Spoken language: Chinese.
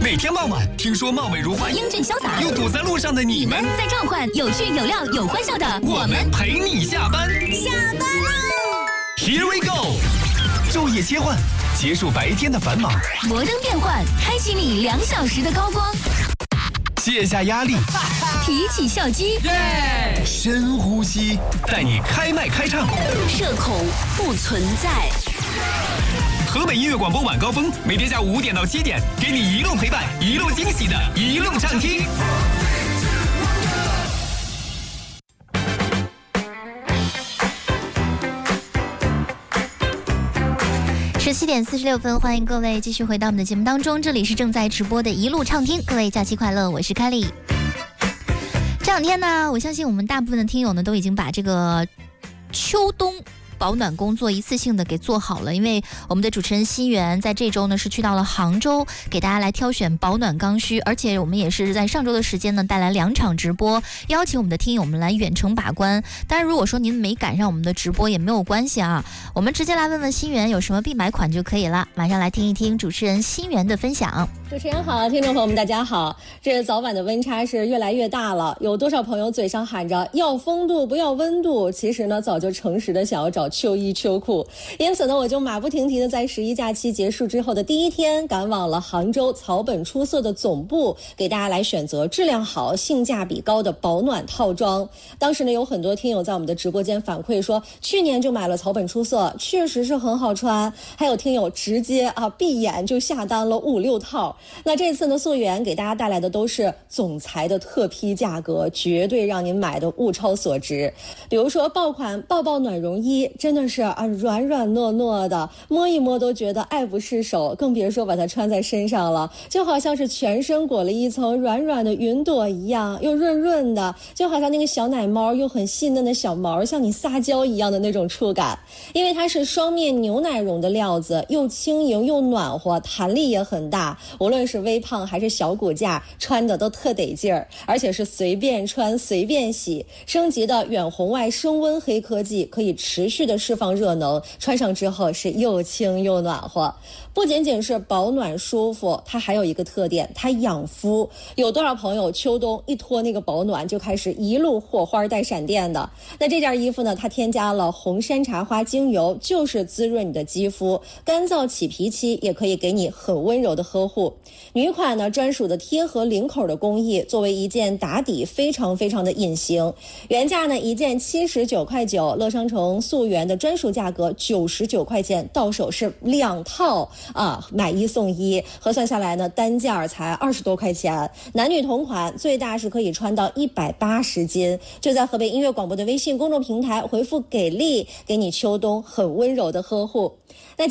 每天傍晚，听说貌美如花、 英俊潇洒又堵在路上的你们， 在召唤有趣有料有欢笑的我们陪你下班。 下班喽 Here we go， 昼夜切换，结束白天的繁忙， 摩登变换，开启你2小时的高光， 卸下压力， 提起笑肌， 深呼吸，带你开麦开唱， 社恐不存在。 河北音乐广播晚高峰，每天下午5点到7点，给你一路陪伴，一路惊喜的一路畅听。 17点46分，欢迎各位继续回到我们的节目当中，这里是正在直播的一路畅听，各位假期快乐，我是凯莉。这两天呢，我相信我们大部分的听友呢都已经把这个秋冬保暖工作一次性的给做好了，因为我们的主持人新源在这周呢是去到了杭州，给大家来挑选保暖刚需，而且我们也是在上周的时间呢带来2场直播，邀请我们的听友们来远程把关。当然如果说您没赶上我们的直播也没有关系啊，我们直接来问问新源有什么必买款就可以了。马上来听一听主持人新源的分享。 主持人好，听众朋友们大家好。这早晚的温差是越来越大了，有多少朋友嘴上喊着要风度不要温度，其实呢早就诚实的想要找秋衣秋裤。因此呢，我就马不停蹄的在11假期结束之后的第一天，赶往了杭州草本出色的总部，给大家来选择质量好、性价比高的保暖套装。当时呢，有很多听友在我们的直播间反馈说，去年就买了草本出色，确实是很好穿。还有听友直接闭眼就下单了5、6套。那这次呢，溯源给大家带来的都是总裁的特批价格，绝对让您买的物超所值。比如说爆款抱抱暖绒衣，真的是软软糯糯的，摸一摸都觉得爱不释手，更别说把它穿在身上了，就好像是全身裹了一层软软的云朵一样，又润润的，就好像那个小奶猫又很细嫩的小毛向你撒娇一样的那种触感。因为它是双面牛奶绒的料子，又轻盈又暖和，弹力也很大，无论是微胖还是小骨架，穿的都特得劲儿，而且是随便穿随便洗。升级的远红外升温黑科技可以持续的释放热能，穿上之后是又轻又暖和。不仅仅是保暖舒服，它还有一个特点，它养肤。有多少朋友秋冬一脱那个保暖就开始一路火花带闪电的？那这件衣服呢，它添加了红山茶花精油，就是滋润你的肌肤，干燥起皮期也可以给你很温柔的呵护。女款呢专属的贴合领口的工艺，作为一件打底非常非常的隐形。原价呢一件79块9，乐商城溯源的专属价格99块钱，到手是2套买1送1，核算下来呢单价才20多块钱。男女同款，最大是可以穿到180斤。就在河北音乐广播的微信公众平台回复给力，给你秋冬很温柔的呵护。